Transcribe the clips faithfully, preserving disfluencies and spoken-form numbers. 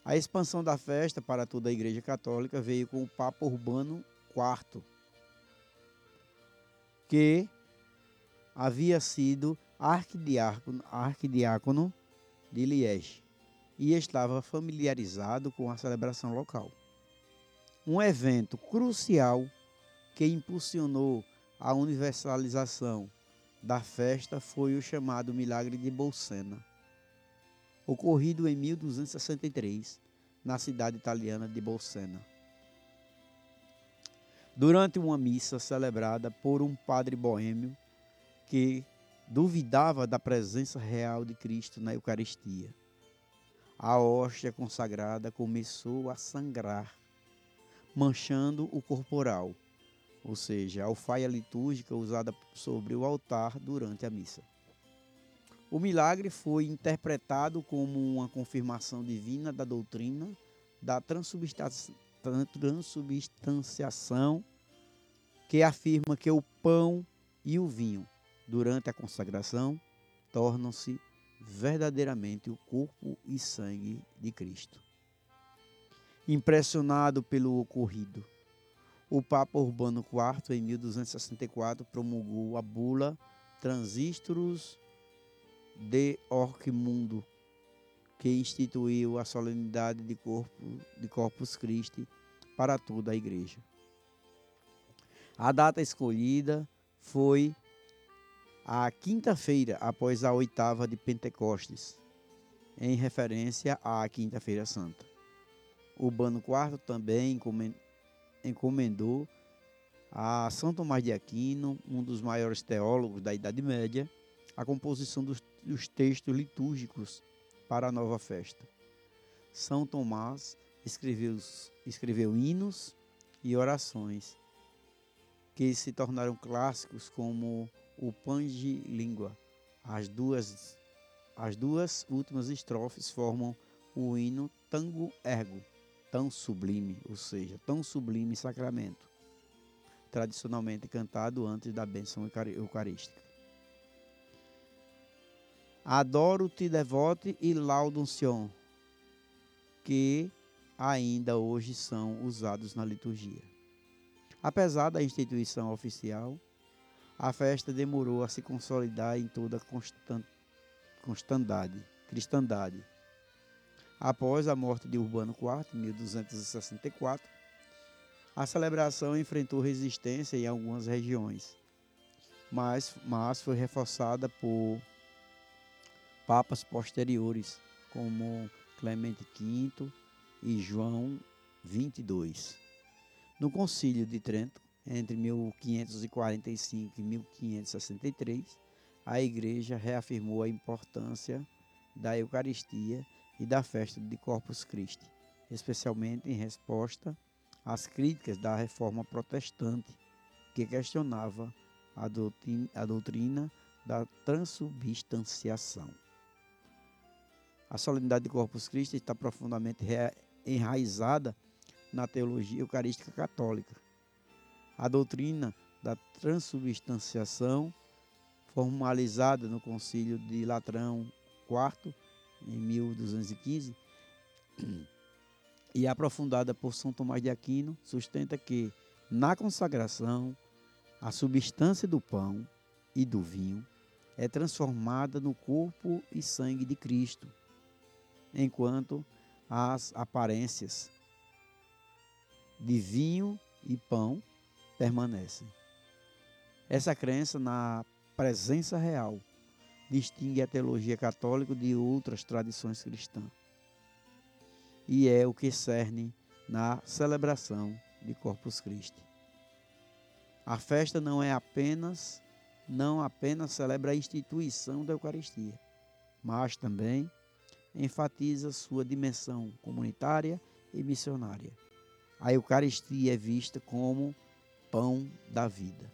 A expansão da festa para toda a Igreja Católica veio com o Papa Urbano quarto, que havia sido arquidiácono, arquidiácono de Liege e estava familiarizado com a celebração local. Um evento crucial que impulsionou a universalização da festa foi o chamado Milagre de Bolsena, ocorrido em mil duzentos e sessenta e três, na cidade italiana de Bolsena. Durante uma missa celebrada por um padre boêmio que duvidava da presença real de Cristo na Eucaristia, a hóstia consagrada começou a sangrar, manchando o corporal, ou seja, a alfaia litúrgica usada sobre o altar durante a missa. O milagre foi interpretado como uma confirmação divina da doutrina da transubstanciação, que afirma que o pão e o vinho, durante a consagração, tornam-se verdadeiramente o corpo e sangue de Cristo. Impressionado pelo ocorrido, o Papa Urbano quarto, em mil duzentos e sessenta e quatro, promulgou a bula Transistorum de Orquimundo, que instituiu a solenidade de, corpo, de Corpus Christi para toda a Igreja. A data escolhida foi a quinta-feira após a oitava de Pentecostes, em referência à Quinta-feira Santa. Urbano quarto também encomendou a São Tomás de Aquino, um dos maiores teólogos da Idade Média, a composição dos, dos textos litúrgicos para a nova festa. São Tomás escreveu, escreveu hinos e orações que se tornaram clássicos, como o Pange Língua. As duas, as duas últimas estrofes formam o hino Tango Ergo, tão sublime, ou seja, tão sublime sacramento, tradicionalmente cantado antes da bênção eucarística. Adoro-te, devote e laudum-sion, que ainda hoje são usados na liturgia. Apesar da instituição oficial, a festa demorou a se consolidar em toda a constandade, cristandade. Após a morte de Urbano quarto, em mil duzentos e sessenta e quatro, a celebração enfrentou resistência em algumas regiões, mas, mas foi reforçada por papas posteriores, como Clemente quinto e João vinte e dois. No Concílio de Trento, entre mil quinhentos e quarenta e cinco e mil quinhentos e sessenta e três, a Igreja reafirmou a importância da Eucaristia e da festa de Corpus Christi, especialmente em resposta às críticas da Reforma Protestante, que questionava a doutrina, a doutrina da transubstanciação. A solenidade de Corpus Christi está profundamente enraizada na teologia eucarística católica. A doutrina da transubstanciação, formalizada no Concílio de Latrão quarto, em mil duzentos e quinze, e aprofundada por São Tomás de Aquino, sustenta que, na consagração, a substância do pão e do vinho é transformada no corpo e sangue de Cristo, enquanto as aparências de vinho e pão permanecem. Essa crença na presença real distingue a teologia católica de outras tradições cristãs e é o que cerne na celebração de Corpus Christi. A festa não é apenas, não apenas celebra a instituição da Eucaristia, mas também enfatiza sua dimensão comunitária e missionária. A Eucaristia é vista como pão da vida.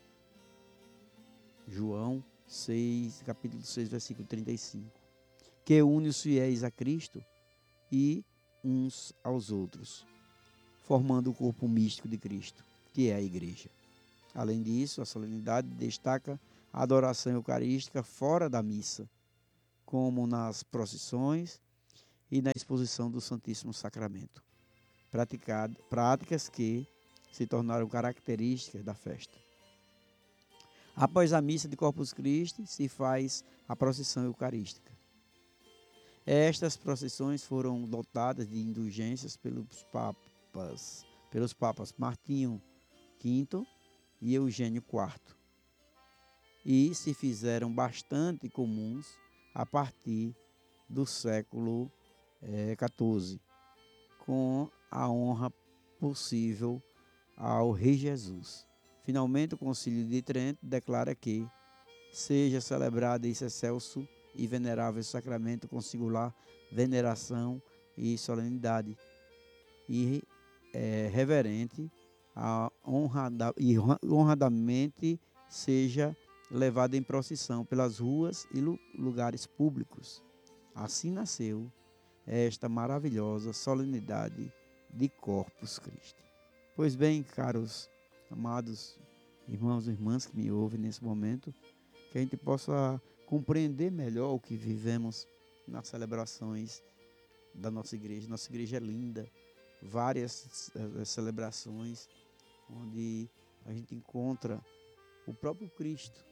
João seis, capítulo seis, versículo trinta e cinco. Que une os fiéis a Cristo e uns aos outros, formando o corpo místico de Cristo, que é a Igreja. Além disso, a solenidade destaca a adoração eucarística fora da missa, como nas procissões e na exposição do Santíssimo Sacramento. Praticado, práticas que se tornaram características da festa. Após a missa de Corpus Christi, se faz a procissão eucarística. Estas procissões foram dotadas de indulgências pelos papas, pelos papas Martinho quinto e Eugênio quarto, e se fizeram bastante comuns a partir do século eh, quatorze, com a honra possível ao Rei Jesus. Finalmente, o Concílio de Trento declara que seja celebrado esse excelso e venerável sacramento com singular veneração e solenidade, e é, reverente a honrada, e honradamente seja levado em procissão pelas ruas e lugares públicos. Assim nasceu esta maravilhosa solenidade de Corpus Christi. Pois bem, caros, amados irmãos e irmãs que me ouvem nesse momento, que a gente possa compreender melhor o que vivemos nas celebrações da nossa igreja. Nossa igreja é linda, várias uh, celebrações onde a gente encontra o próprio Cristo.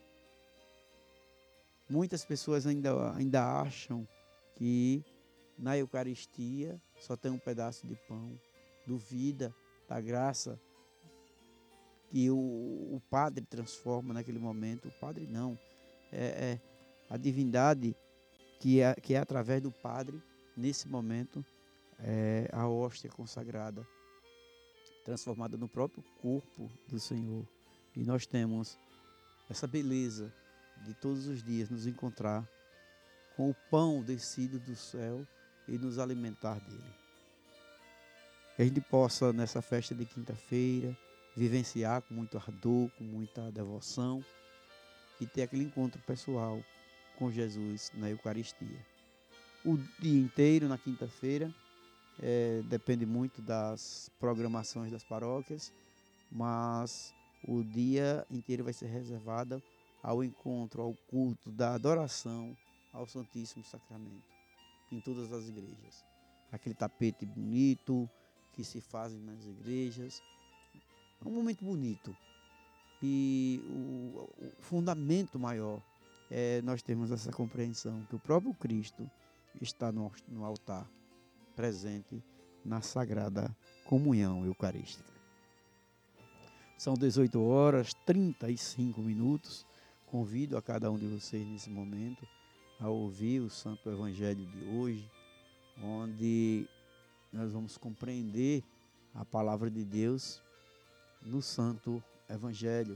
Muitas pessoas ainda, ainda acham que na Eucaristia só tem um pedaço de pão. Duvida da graça que o, o padre transforma naquele momento. O padre não. É, é a divindade que é, que é através do padre, nesse momento, é a hóstia consagrada, transformada no próprio corpo do Senhor. E nós temos essa beleza de todos os dias nos encontrar com o pão descido do céu e nos alimentar dele. Que a gente possa, nessa festa de quinta-feira, vivenciar com muito ardor, com muita devoção e ter aquele encontro pessoal com Jesus na Eucaristia. O dia inteiro, na quinta-feira, é, depende muito das programações das paróquias, mas o dia inteiro vai ser reservado ao encontro, ao culto da adoração ao Santíssimo Sacramento, em todas as igrejas. Aquele tapete bonito que se fazem nas igrejas, é um momento bonito. E o, o fundamento maior é nós termos essa compreensão que o próprio Cristo está no, no altar, presente na Sagrada Comunhão Eucarística. São dezoito horas e trinta e cinco minutos. Convido a cada um de vocês nesse momento a ouvir o Santo Evangelho de hoje, onde nós vamos compreender a palavra de Deus no Santo Evangelho.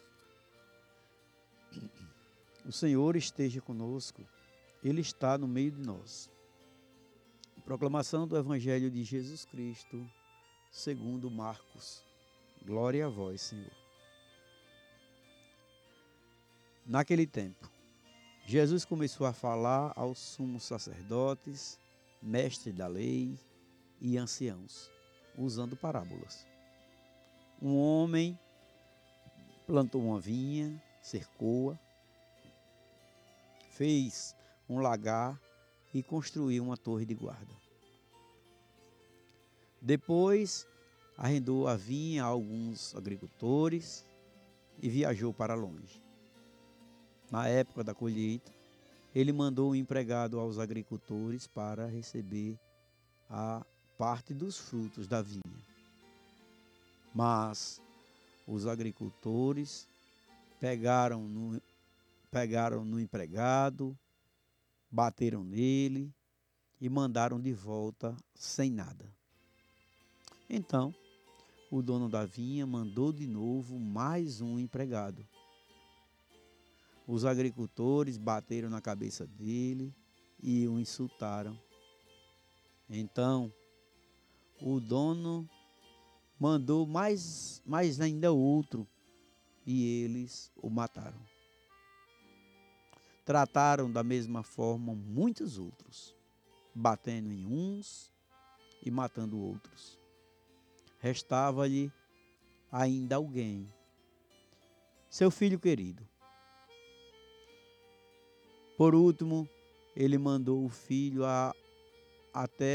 O Senhor esteja conosco, Ele está no meio de nós. Proclamação do Evangelho de Jesus Cristo, segundo Marcos. Glória a vós, Senhor. Naquele tempo, Jesus começou a falar aos sumos sacerdotes, mestres da lei e anciãos, usando parábolas. Um homem plantou uma vinha, cercou-a, fez um lagar e construiu uma torre de guarda. Depois, arrendou a vinha a alguns agricultores e viajou para longe. Na época da colheita, ele mandou um empregado aos agricultores para receber a parte dos frutos da vinha. Mas os agricultores pegaram no, pegaram no empregado, bateram nele e mandaram de volta sem nada. Então, o dono da vinha mandou de novo mais um empregado. Os agricultores bateram na cabeça dele e o insultaram. Então, o dono mandou mais, mais ainda outro e eles o mataram. Trataram da mesma forma muitos outros, batendo em uns e matando outros. Restava-lhe ainda alguém, seu filho querido. Por último, ele mandou o filho a, até